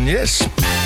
Yes.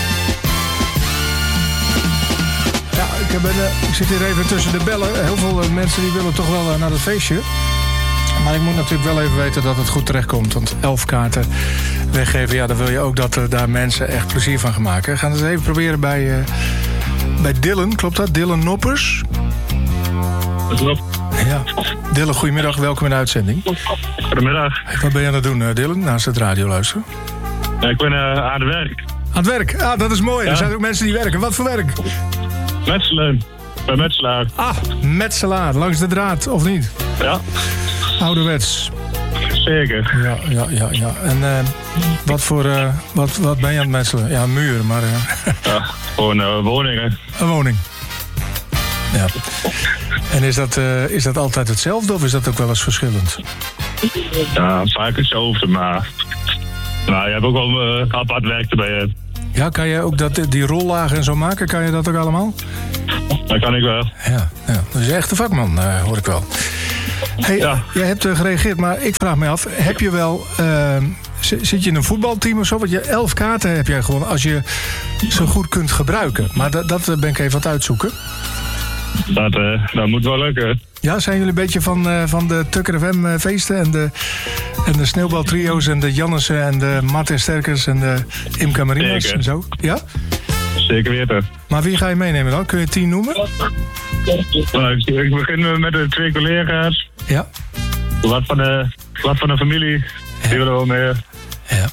Ja, ik zit hier even tussen de bellen. Heel veel mensen die willen toch wel naar het feestje. Maar ik moet natuurlijk wel even weten dat het goed terechtkomt. Want 11 kaarten weggeven, ja, dan wil je ook dat daar mensen echt plezier van gaan maken. We gaan het eens even proberen bij Dylan. Klopt dat? Dylan Noppers? Dat klopt. Ja. Dylan, goedemiddag. Welkom in de uitzending. Goedemiddag. Wat ben je aan het doen, Dylan, naast het radio luisteren? Ja, ik ben aan het werk. Aan het werk? Ah, dat is mooi. Ja. Er zijn ook mensen die werken. Wat voor werk? Metselen. Bij metselaar. Ah, metselaar. Langs de draad, of niet? Ja. Ouderwets. Zeker. Ja. En wat ben je aan het metselen? Ja, een muur, maar... Ja, gewoon woningen. Een woning. Ja. En is dat altijd hetzelfde of is dat ook wel eens verschillend? Ja, vaak hetzelfde, maar... Nou, je hebt ook wel apart werk erbij. Ja, kan je ook die rollagen en zo maken? Kan je dat ook allemaal? Dat kan ik wel. Ja. Dat is echt een vakman, hoor ik wel. Hey, ja. Jij hebt gereageerd, maar ik vraag me af... Heb je wel... zit je in een voetbalteam of zo? Want 11 kaarten heb jij gewoon als je ze goed kunt gebruiken. Maar dat ben ik even aan het uitzoeken. Dat moet wel lukken. Ja, zijn jullie een beetje van de Tukker FM feesten en de sneeuwbaltrio's en de Jannissen en de Martin Sterkers en de Imca Marinas en zo? Ja? Zeker weten. Maar wie ga je meenemen dan? Kun je 10 noemen? Nou, ik begin met de 2 collega's. Ja. Wat van de familie. Ja. Die willen wel mee. Ja.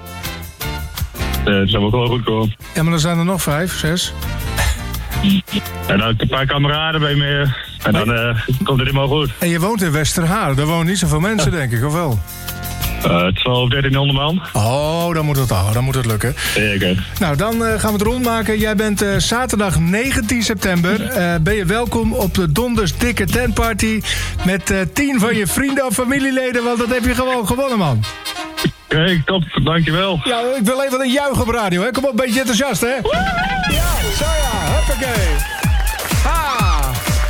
Dat zou ook wel goed komen. Ja, maar dan zijn er nog 5, 6. En dan een paar kameraden bij me. En dan komt het helemaal goed. En je woont in Westerhaar. Daar wonen niet zoveel mensen, denk ik, of wel? 1300 man. Oh, dan moet het lukken. Zeker. Nou, dan gaan we het rondmaken. Jij bent zaterdag 19 september. Ben je welkom op de Donders Dikke Tentparty... met 10 van je vrienden of familieleden, want dat heb je gewoon gewonnen, man. Oké, top. Dankjewel. Ja, ik wil even een juich op radio, hè. Kom op, een beetje enthousiast, hè. Ja, zo ja. Hoppakee. Ha!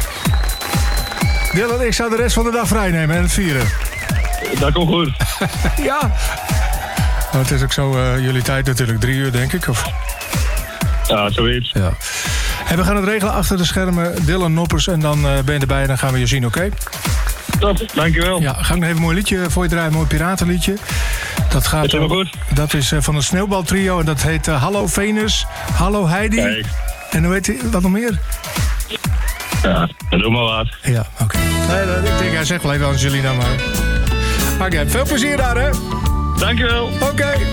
Dylan, ik zou de rest van de dag vrij nemen en het vieren. Dat komt goed. Ja. Nou, het is ook zo jullie tijd natuurlijk, 3 uur, denk ik, of... Ja, zoiets. Ja. En we gaan het regelen achter de schermen. Dylan Noppers en dan ben je erbij en dan gaan we je zien, oké? Top, dankjewel. Ja, ga ik nog even een mooi liedje voor je draaien, een mooi piratenliedje. Dat gaat. Is helemaal goed. Dat is van een sneeuwbaltrio en dat heet Hallo Venus, Hallo Heidi. Kijk. En hoe heet hij, wat nog meer? Ja, dat doen we wat. Ja, oké. Nee, ik denk, hij zegt wel even Angelina, maar... Oké, veel plezier daar, hè? Dankjewel. Oké.